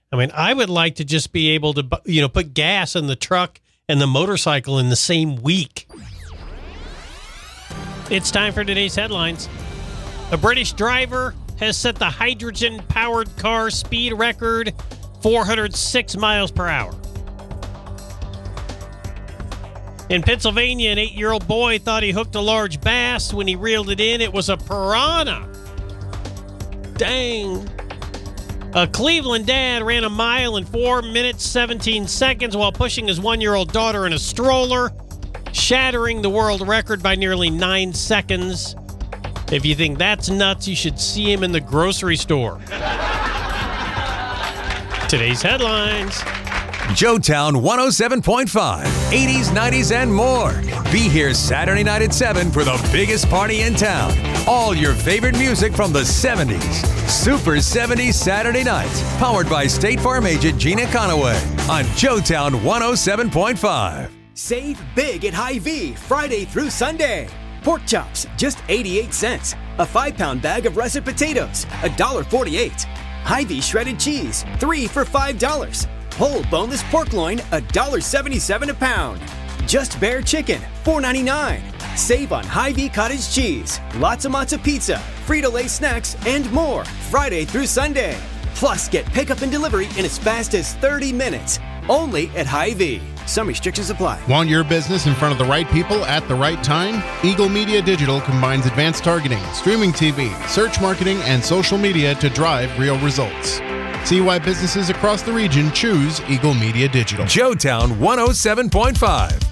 I mean, I would like to just be able to, put gas in the truck and the motorcycle in the same week. It's time for today's headlines. A British driver has set the hydrogen-powered car speed record, 406 miles per hour. In Pennsylvania, an 8-year-old boy thought he hooked a large bass. When he reeled it in, it was a piranha. Dang. A Cleveland dad ran a mile in 4 minutes, 17 seconds while pushing his 1-year-old daughter in a stroller, shattering the world record by nearly 9 seconds. If you think that's nuts, you should see him in the grocery store. Today's headlines. Joetown 107.5, 80s, 90s, and more. Be here Saturday night at 7 for the biggest party in town. All your favorite music from the 70s. Super 70s Saturday nights. Powered by State Farm agent Gina Conaway on Joetown 107.5. Save big at Hy-Vee Friday through Sunday. Pork chops, just 88 cents. A 5-pound bag of russet potatoes, $1.48. Hy-Vee shredded cheese, 3 for $5. Whole boneless pork loin, $1.77 a pound. Just Bear chicken, $4.99. Save on Hy-Vee cottage cheese, lots of matzo pizza, Frito-Lay snacks, and more Friday through Sunday. Plus, get pickup and delivery in as fast as 30 minutes. Only at Hy-Vee. Some restrictions apply. Want your business in front of the right people at the right time? Eagle Media Digital combines advanced targeting, streaming TV, search marketing, and social media to drive real results. See why businesses across the region choose Eagle Media Digital. Joetown 107.5.